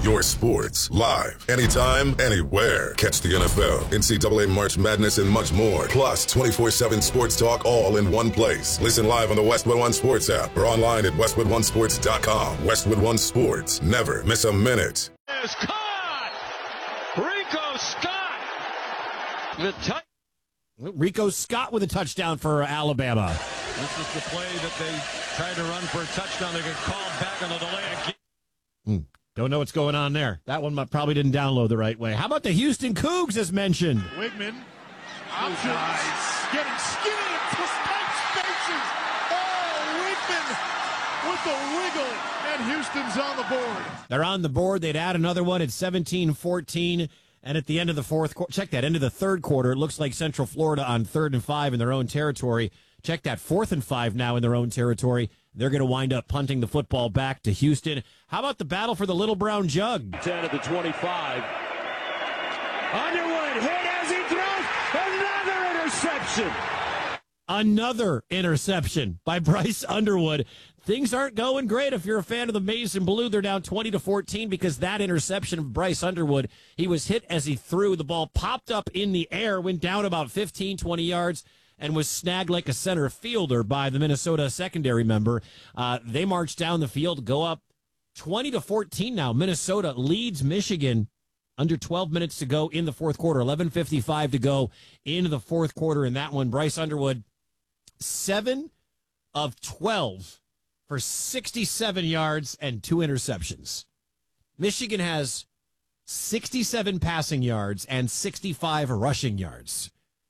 your sports, live, anytime, anywhere. Catch the NFL, NCAA March Madness, and much more. Plus, 24/7 sports talk all in one place. Listen live on the Westwood One Sports app or online at westwoodonesports.com. Westwood One Sports. Never miss a minute. Is caught! Rico Scott! Rico Scott with a touchdown for Alabama. This is the play that they tried to run for a touchdown. They get called back on the delay again. Don't know what's going on there. That one probably didn't download the right way. How about the Houston Cougs as mentioned? Wigman, options, getting skinny and tight spaces. Oh, Wigman with the wiggle, and Houston's on the board. They're on the board. They'd add another one at 17-14. And at the end of the fourth quarter, check that, end of the third quarter, it looks like Central Florida on 3rd and 5 in their own territory. Check that, 4th and 5 now in their own territory. They're going to wind up punting the football back to Houston. How about the battle for the Little Brown Jug? 10 at the 25. Underwood hit as he throws. Another interception. Another interception by Bryce Underwood. Things aren't going great if you're a fan of the Maize and Blue. They're down 20-14 because that interception of Bryce Underwood, he was hit as he threw. The ball popped up in the air, went down about 15, 20 yards, and was snagged like a center fielder by the Minnesota secondary member. They march down the field, go up 20-14 now. Minnesota leads Michigan under 12 minutes to go in the fourth quarter. 11:55 to go into the fourth quarter in that one. Bryce Underwood, 7 of 12 for 67 yards and 2 interceptions. Michigan has 67 passing yards and 65 rushing yards.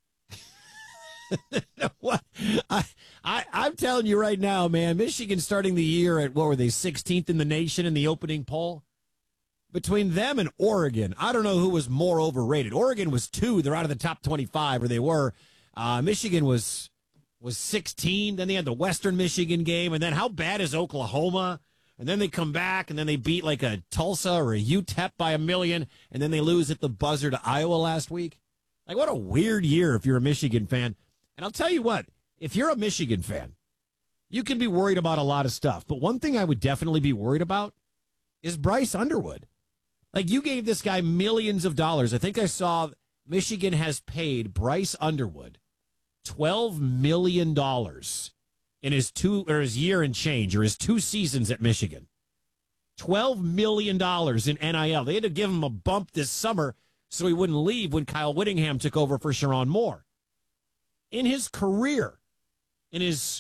What? I'm telling you right now, man, Michigan starting the year at, what were they, 16th in the nation in the opening poll? Between them and Oregon, I don't know who was more overrated. Oregon was 2. They're out of the top 25, or they were. Michigan was 16. Then they had the Western Michigan game. And then how bad is Oklahoma? And then they come back, and then they beat like a Tulsa or a UTEP by 1 million. And then they lose at the buzzer to Iowa last week. Like, what a weird year if you're a Michigan fan. And I'll tell you what, if you're a Michigan fan, you can be worried about a lot of stuff. But one thing I would definitely be worried about is Bryce Underwood. Like, you gave this guy millions of dollars. I think I saw Michigan has paid Bryce Underwood $12 million in his year and change, or his 2 seasons at Michigan. $12 million in NIL. They had to give him a bump this summer so he wouldn't leave when Kyle Whittingham took over for Sharon Moore. In his career, in his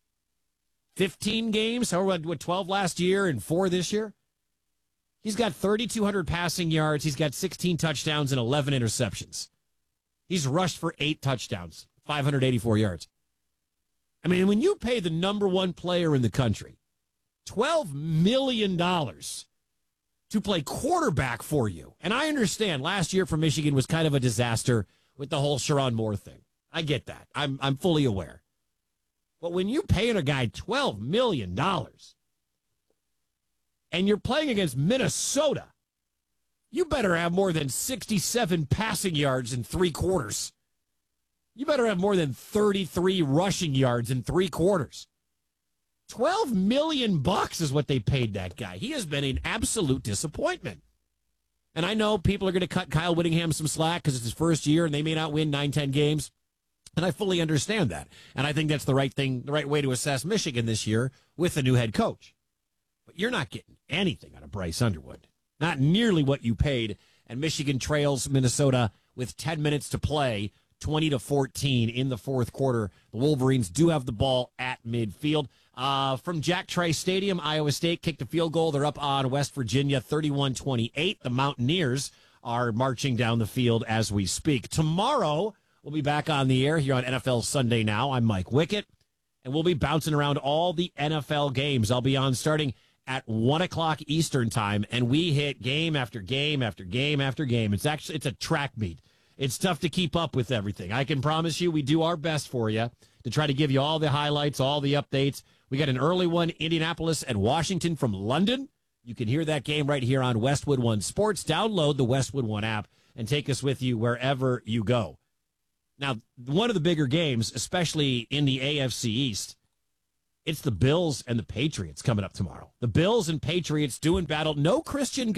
15 games, however, 12 last year and 4 this year, he's got 3,200 passing yards. He's got 16 touchdowns and 11 interceptions. He's rushed for 8 touchdowns, 584 yards. I mean, when you pay the number 1 player in the country $12 million to play quarterback for you, and I understand last year for Michigan was kind of a disaster with the whole Sharon Moore thing. I get that. I'm fully aware. But when you're paying a guy $12 million and you're playing against Minnesota, you better have more than 67 passing yards in 3 quarters. You better have more than 33 rushing yards in 3 quarters. $12 million is what they paid that guy. He has been an absolute disappointment. And I know people are going to cut Kyle Whittingham some slack because it's his first year and they may not win 9-10 games. And I fully understand that. And I think that's the right thing, the right way to assess Michigan this year with the new head coach. But you're not getting anything out of Bryce Underwood. Not nearly what you paid. And Michigan trails Minnesota with 10 minutes to play, 20-14 in the fourth quarter. The Wolverines do have the ball at midfield. From Jack Trice Stadium, Iowa State kicked a field goal. They're up on West Virginia, 31-28. The Mountaineers are marching down the field as we speak. Tomorrow, we'll be back on the air here on NFL Sunday Now. I'm Mike Wickett, and we'll be bouncing around all the NFL games. I'll be on starting at 1 o'clock Eastern time, and we hit game after game after game after game. It's a track meet. It's tough to keep up with everything. I can promise you we do our best for you to try to give you all the highlights, all the updates. We got an early one, Indianapolis and Washington from London. You can hear that game right here on Westwood One Sports. Download the Westwood One app and take us with you wherever you go. Now, one of the bigger games, especially in the AFC East, it's the Bills and the Patriots coming up tomorrow. The Bills and Patriots doing battle. No Christian